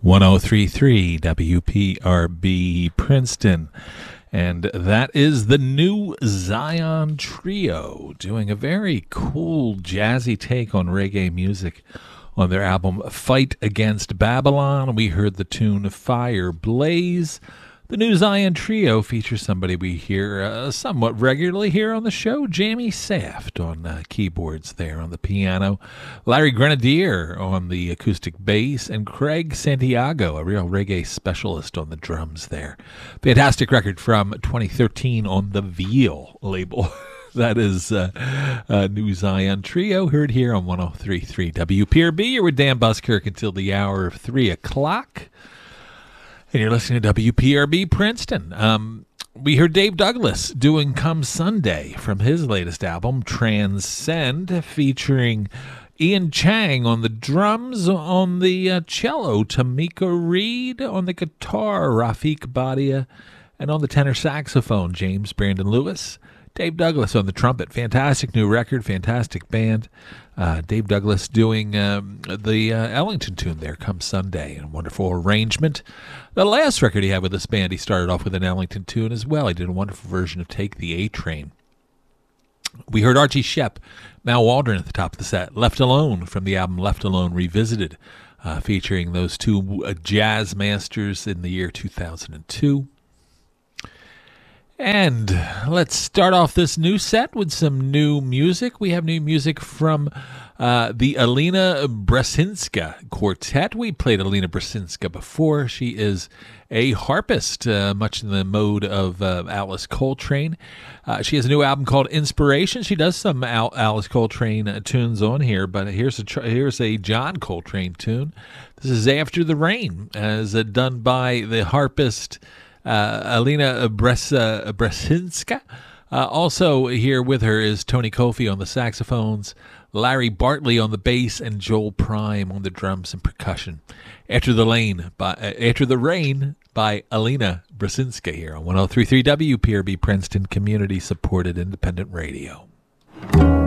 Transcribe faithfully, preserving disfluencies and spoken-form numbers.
ten thirty-three W P R B Princeton. And that is the New Zion Trio doing a very cool jazzy take on reggae music on their album Fight Against Babylon. We heard the tune Fire Blaze. The New Zion Trio features somebody we hear uh, somewhat regularly here on the show, Jamie Saft on uh, keyboards there on the piano, Larry Grenadier on the acoustic bass, and Craig Santiago, a real reggae specialist, on the drums there. Fantastic record from twenty thirteen on the Veal label. That is uh, uh, New Zion Trio, heard here on ten thirty-three W P R B. You're with Dan Buskirk until the hour of three o'clock. And you're listening to W P R B Princeton. Um, we heard Dave Douglas doing Come Sunday from his latest album, Transcend, featuring Ian Chang on the drums, on the uh, cello, Tamika Reed, on the guitar, Rafiq Badia, and on the tenor saxophone, James Brandon Lewis. Dave Douglas on the trumpet. Fantastic new record, fantastic band. Uh, Dave Douglas doing um, the uh, Ellington tune there, Come Sunday, and a wonderful arrangement. The last record he had with this band, he started off with an Ellington tune as well. He did a wonderful version of Take the A-Train. We heard Archie Shepp, Mal Waldron at the top of the set, Left Alone from the album Left Alone Revisited, uh, featuring those two uh, jazz masters in the year two thousand two. And let's start off this new set with some new music. We have new music from uh, the Alina Brasinska Quartet. We played Alina Brasinska before. She is a harpist, uh, much in the mode of uh, Alice Coltrane. Uh, she has a new album called Inspiration. She does some Al- Alice Coltrane uh, tunes on here, but here's a tr- here's a John Coltrane tune. This is After the Rain, as uh, done by the harpist Uh, Alina Bres- uh, Brasinska. Uh, also here with her is Tony Kofi on the saxophones, Larry Bartley on the bass, and Joel Prime on the drums and percussion. After the Lane by uh, After the Rain by Alina Brasinska here on ten thirty-three W P R B Princeton, community supported independent radio.